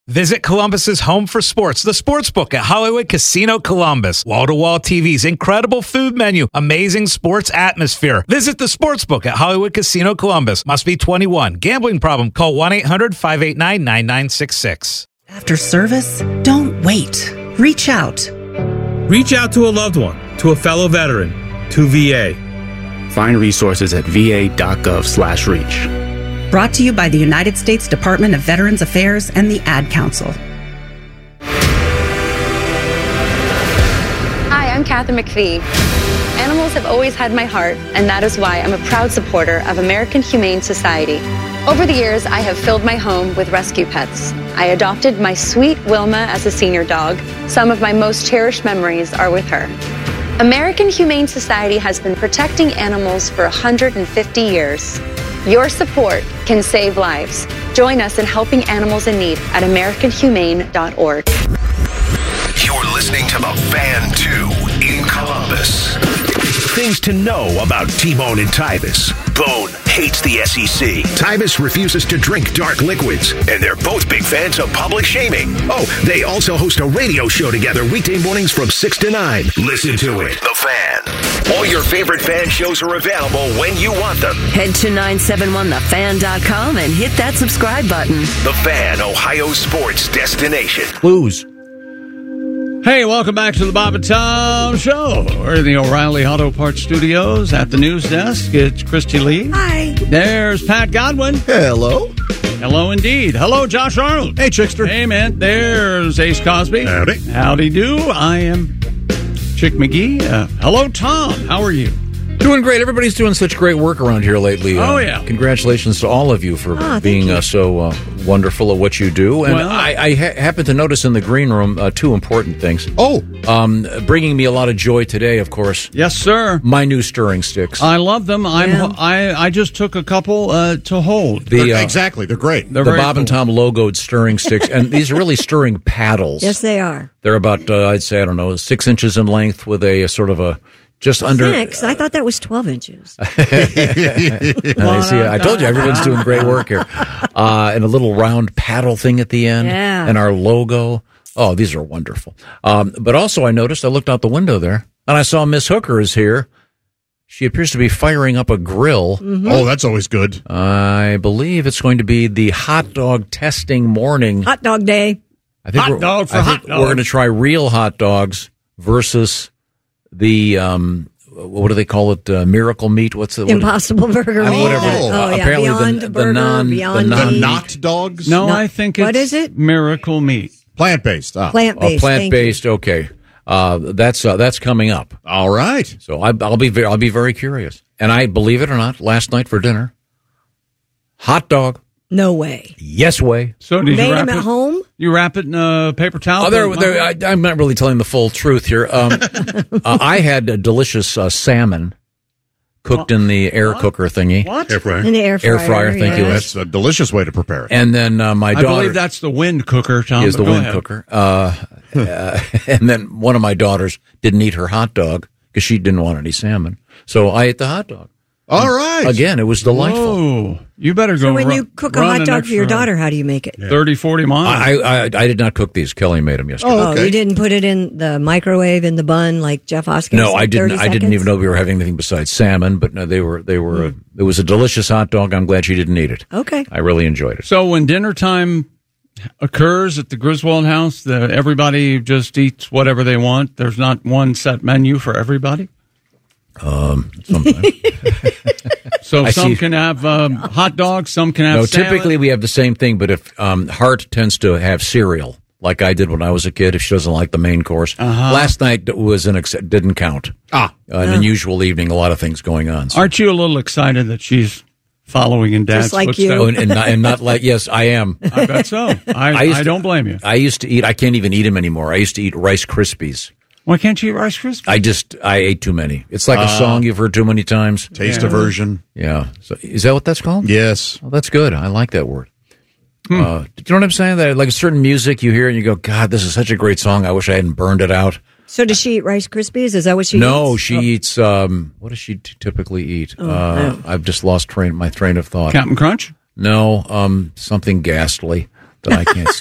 Visit Columbus's home for sports, the Sportsbook at Hollywood Casino Columbus. Wall-to-wall TVs, incredible food menu, amazing sports atmosphere. Visit the Sportsbook at Hollywood Casino Columbus. Must be 21. Gambling problem? Call 1-800-589-9966. After service, don't wait. Reach out. Reach out to a loved one, to a fellow veteran, to VA. Find resources at va.gov/reach. Brought to you by the United States Department of Veterans Affairs and the Ad Council. Hi, I'm Kathy McPhee. Animals have always had my heart, and that is why I'm a proud supporter of American Humane Society. Over the years, I have filled my home with rescue pets. I adopted my sweet Wilma as a senior dog. Some of my most cherished memories are with her. American Humane Society has been protecting animals for 150 years. Your support can save lives. Join us in helping animals in need at AmericanHumane.org. You're listening to The Fan 2 in Columbus. Things to know about T-Bone and Tyvis. Bone hates the SEC. Tyvis refuses to drink dark liquids. And they're both big fans of public shaming. Oh, they also host a radio show together weekday mornings from 6 to 9. Listen to it. The Fan. All your favorite fan shows are available when you want them. Head to 971thefan.com and hit that subscribe button. The Fan, Ohio sports destination. Blues. Hey, welcome back to the Bob and Tom Show. We're in the O'Reilly Auto Parts Studios at the news desk. It's Christy Lee. Hi. There's Pat Godwin. Hello. Hello indeed. Hello, Josh Arnold. Hey, Chickster. Hey, man. There's Ace Cosby. Howdy. Howdy do. I am Chick McGee. Hello, Tom. How are you? Doing great. Everybody's doing such great work around here lately. Oh, yeah. Congratulations to all of you for being so wonderful at what you do. And well, I happen to notice in the green room two important things. Oh. Bringing me a lot of joy today, of course. Yes, sir. My new stirring sticks. I love them. I just took a couple to hold. Exactly. They're great. They're the very Bob and Tom logoed stirring sticks. And these are really stirring paddles. Yes, they are. They're about, I'd say, 6 inches in length with a sort of a... Just under 6? I thought that was 12 inches. See, I told you, everyone's doing great work here. And a little round paddle thing at the end. Yeah. And our logo. Oh, these are wonderful. But also I noticed, I looked out the window there, and I saw Miss Hooker is here. She appears to be firing up a grill. Mm-hmm. Oh, that's always good. I believe it's going to be the hot dog testing morning. Hot dog day. I think we're going to try real hot dogs versus the what do they call it? Miracle meat? What's the Impossible Burger meat? Whatever. Apparently Beyond the Burger, Beyond the Meat. knocked dogs? No, I think it's what is it? Miracle Meat. Plant-based. Plant-based. Plant-based. Okay, that's coming up. All right. So I'll be very curious. And I believe it or not, last night for dinner, hot dog. No way. Yes way. So did Made you wrap them it at home? You wrap it in a paper towel? I'm not really telling the full truth here. I had a delicious salmon cooked in the air cooker thingy. What? Air fryer. In the air fryer. Air fryer, thank you. That's a delicious way to prepare it. And then my daughter... I believe that's the wind cooker, Tom. Is the wind cooker. And then one of my daughters didn't eat her hot dog because she didn't want any salmon. So I ate the hot dog. All right. Again, it was delightful. Oh, you better go. So when you cook a hot dog for your daughter, how do you make it? 30, 40 miles. I did not cook these. Kelly made them yesterday. Oh, you didn't put it in the microwave in the bun like Jeff Hoskins? No, I didn't. 30 I didn't seconds? even know we were having anything besides salmon. But no, they were. It was a delicious hot dog. I'm glad she didn't eat it. Okay. I really enjoyed it. So when dinner time occurs at the Griswold house, everybody just eats whatever they want. There's not one set menu for everybody. Sometimes. So some can have hot dogs, some can have salmon. Typically we have the same thing, but if Hart tends to have cereal, like I did when I was a kid, if she doesn't like the main course. Last night was didn't count. An unusual evening, a lot of things going on. So. Aren't you a little excited that she's following in Dad's Just like footsteps? you. Oh, and not like, yes, I am. I bet so. I don't blame you. I used to eat, I can't even eat them anymore. I used to eat Rice Krispies. Why can't you eat Rice Krispies? I ate too many. It's like a song you've heard too many times. Taste aversion. Yeah. So, is that what that's called? Yes. Oh, that's good. I like that word. Do you know what I'm saying? That like a certain music you hear and you go, God, this is such a great song. I wish I hadn't burned it out. So does she eat Rice Krispies? Is that what she eats? No, she eats, what does she typically eat? I've just lost my train of thought. Captain Crunch? No, something ghastly that I can't